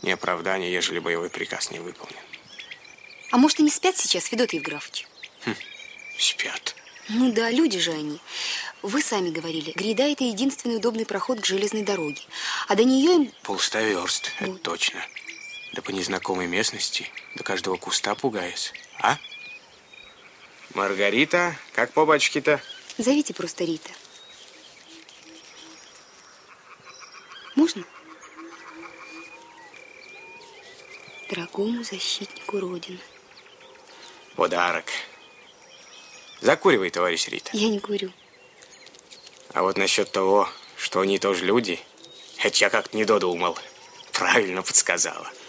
ни оправдания, ежели боевой приказ не выполнен. А может, они спят сейчас, Федот Евграфович? Спят. Ну да, люди же они. Вы сами говорили, гряда – это единственный удобный проход к железной дороге. А до нее им... 100 верст, вот. Это точно. Да по незнакомой местности, до каждого куста пугаясь. А? Маргарита, как по бачке-то? Зовите просто Рита. Можно? Дорогому защитнику Родины. Подарок. Закуривай, товарищ Рита. Я не курю. А вот насчет того, что они тоже люди, это я как-то не додумал. Правильно подсказала.